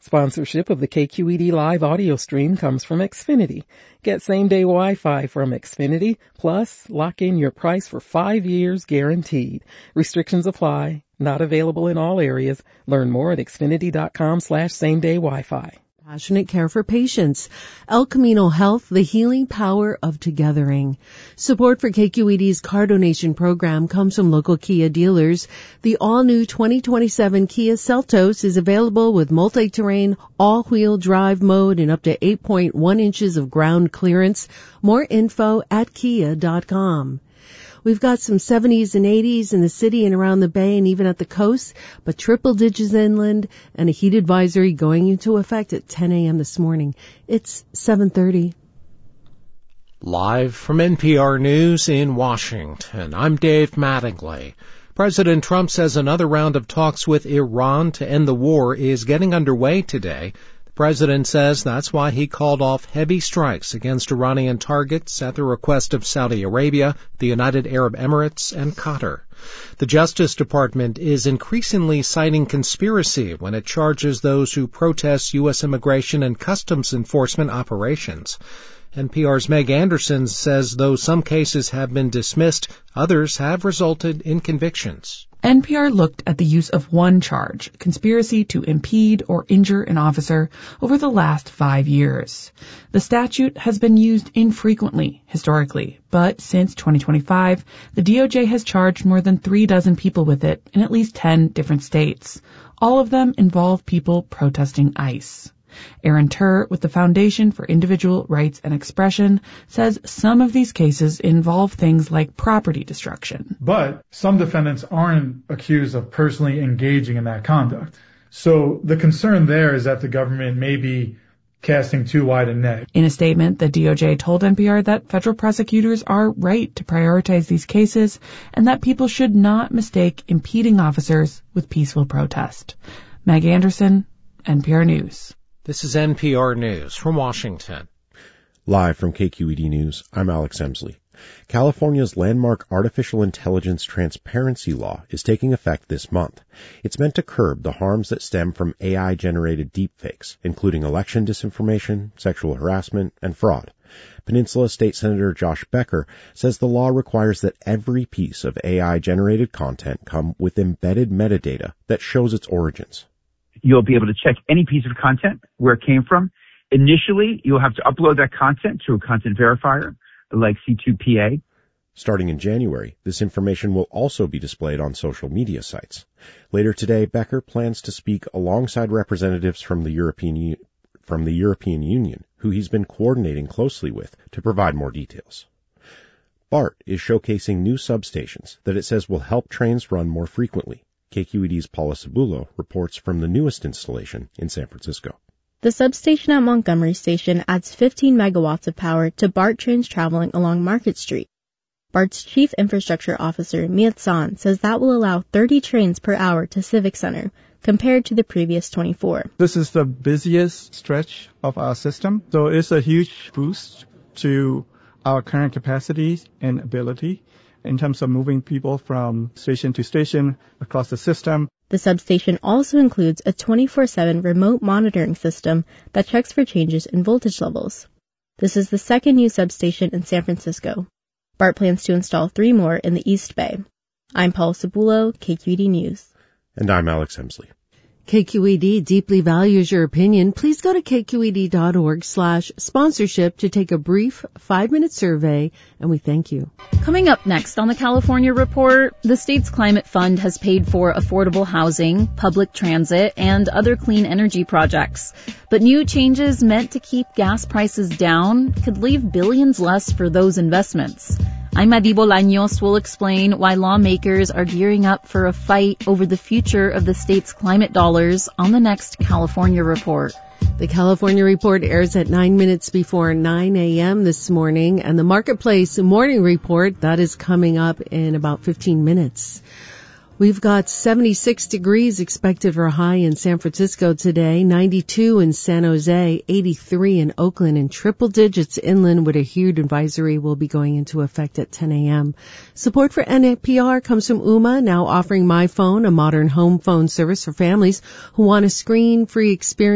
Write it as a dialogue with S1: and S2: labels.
S1: Sponsorship of the KQED Live audio stream comes from Xfinity. Get same-day Wi-Fi from Xfinity, plus lock in your price for 5 years guaranteed. Restrictions apply. Not available in all areas. Learn more at xfinity.com/same-day Wi-Fi.
S2: Passionate care for patients. El Camino Health, the healing power of togethering. Support for KQED's car donation program comes from local Kia dealers. The all-new 2027 Kia Seltos is available with multi-terrain, all-wheel drive mode and up to 8.1 inches of ground clearance. More info at kia.com. We've got some 70s and 80s in the city and around the bay and even at the coast, but triple digits inland and a heat advisory going into effect at 10 a.m. this morning. It's 7:30.
S3: Live from NPR News in Washington, I'm Dave Mattingly. President Trump says another round of talks with Iran to end the war is getting underway today. The president says that's why he called off heavy strikes against Iranian targets at the request of Saudi Arabia, the United Arab Emirates, and Qatar. The Justice Department is increasingly citing conspiracy when it charges those who protest U.S. immigration and customs enforcement operations. NPR's Meg Anderson says though some cases have been dismissed, others have resulted in convictions.
S4: NPR looked at the use of one charge, conspiracy to impede or injure an officer, over the last 5 years. The statute has been used infrequently, historically, but since 2025, the DOJ has charged more than 36 people with it in at least 10 different states. All of them involve people protesting ICE. Aaron Turr with the Foundation for Individual Rights and Expression says some of these cases involve things like property destruction.
S5: But some defendants aren't accused of personally engaging in that conduct. So the concern there is that the government may be casting too wide a net.
S4: In a statement, the DOJ told NPR that federal prosecutors are right to prioritize these cases and that people should not mistake impeding officers with peaceful protest. Meg Anderson, NPR News.
S3: This is NPR News from Washington.
S6: Live from KQED News, I'm Alex Emsley. California's landmark artificial intelligence transparency law is taking effect this month. It's meant to curb the harms that stem from AI-generated deepfakes, including election disinformation, sexual harassment, and fraud. Peninsula State Senator Josh Becker says the law requires that every piece of AI-generated content come with embedded metadata that shows its origins.
S7: You'll be able to check any piece of content, where it came from. Initially, you'll have to upload that content to a content verifier, like C2PA.
S6: Starting in January, this information will also be displayed on social media sites. Later today, Becker plans to speak alongside representatives from the European Union, who he's been coordinating closely with to provide more details. BART is showcasing new substations that it says will help trains run more frequently. KQED's Paula Cebulo reports from the newest installation in San Francisco.
S8: The substation at Montgomery Station adds 15 megawatts of power to BART trains traveling along Market Street. BART's Chief Infrastructure Officer, Miat San, says that will allow 30 trains per hour to Civic Center, compared to the previous 24.
S9: This is the busiest stretch of our system, so it's a huge boost to our current capacity and ability in terms of moving people from station to station across the system.
S8: The substation also includes a 24/7 remote monitoring system that checks for changes in voltage levels. This is the second new substation in San Francisco. BART plans to install 3 more in the East Bay. I'm Paula Cebulo, KQED News.
S6: And I'm Alex Emsley.
S2: KQED deeply values your opinion. Please go to kqed.org/sponsorship to take a brief 5-minute survey, and we thank you.
S10: Coming up next on the California Report, the state's climate fund has paid for affordable housing, public transit, and other clean energy projects. But new changes meant to keep gas prices down could leave billions less for those investments. I'm Madi Bolaños will explain why lawmakers are gearing up for a fight over the future of the state's climate dollars on the next California Report.
S2: The California Report airs at 9 minutes before 9 a.m. this morning, and the Marketplace Morning Report, that is coming up in about 15 minutes. We've got 76 degrees expected for a high in San Francisco today, 92 in San Jose, 83 in Oakland, and triple digits inland with a heat advisory will be going into effect at 10 a.m. Support for NPR comes from Ooma, now offering My Phone, a modern home phone service for families who want a screen-free experience.